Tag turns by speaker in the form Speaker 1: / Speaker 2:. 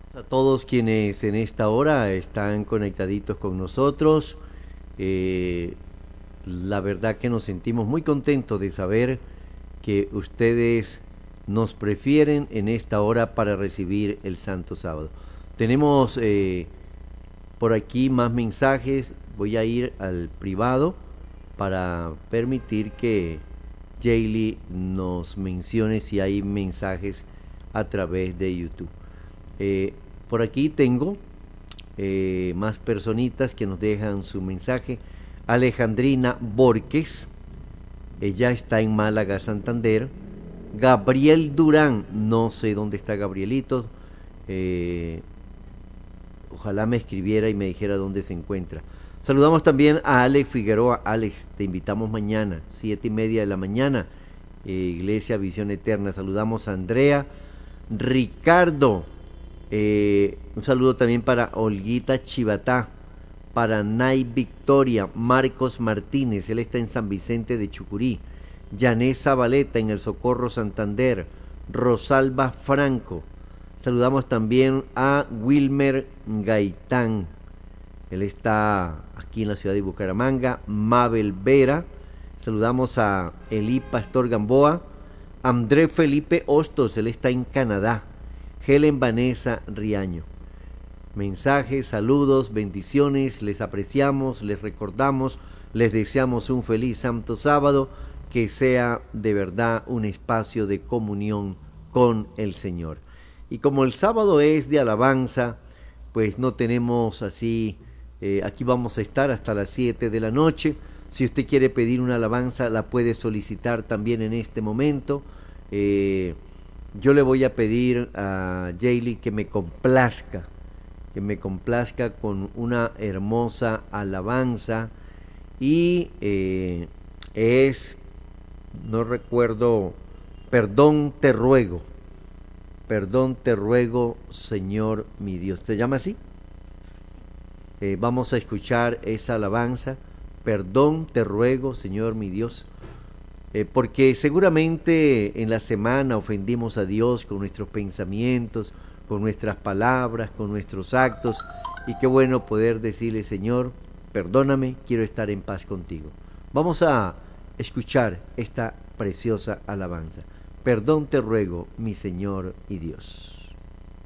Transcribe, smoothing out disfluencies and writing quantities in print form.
Speaker 1: A todos quienes en esta hora están conectaditos con nosotros. Eh, la verdad que nos sentimos muy contentos de saber que ustedes nos prefieren en esta hora para recibir el Santo Sábado. Tenemos por aquí más mensajes. Voy a ir al privado para permitir que Jaylee nos mencione si hay mensajes a través de YouTube. Eh, por aquí tengo más personitas que nos dejan su mensaje. Alejandrina Borges, ella está en Málaga, Santander. Gabriel Durán, no sé dónde está Gabrielito. Eh, Ojalá me escribiera y me dijera dónde se encuentra. Saludamos también a Alex Figueroa. Alex, te invitamos mañana, 7:30 de la mañana, Iglesia Visión Eterna. Saludamos a Andrea, Ricardo. Un saludo también para Olguita Chivatá, para Nay Victoria, Marcos Martínez, él está en San Vicente de Chucurí, Yanés Zabaleta en el Socorro Santander, Rosalba Franco. Saludamos también a Wilmer Gaitán, él está aquí en la ciudad de Bucaramanga, Mabel Vera. Saludamos a Elí Pastor Gamboa, André Felipe Hostos, él está en Canadá, Helen Vanessa Riaño. Mensajes, saludos, bendiciones, les apreciamos, les recordamos, les deseamos un feliz Santo Sábado, que sea de verdad un espacio de comunión con el Señor. Y como el sábado es de alabanza, pues no tenemos así, aquí vamos a estar hasta las 7 de la noche. Si usted quiere pedir una alabanza, la puede solicitar también en este momento. Yo le voy a pedir a Jaylee que me complazca con una hermosa alabanza y no recuerdo, perdón te ruego, Señor mi Dios. ¿Se llama así? Vamos a escuchar esa alabanza, perdón te ruego, Señor mi Dios. Porque seguramente en la semana ofendimos a Dios con nuestros pensamientos, con nuestras palabras, con nuestros actos, y qué bueno poder decirle, Señor, perdóname, quiero estar en paz contigo. Vamos a escuchar esta preciosa alabanza. Perdón te ruego, mi Señor y Dios.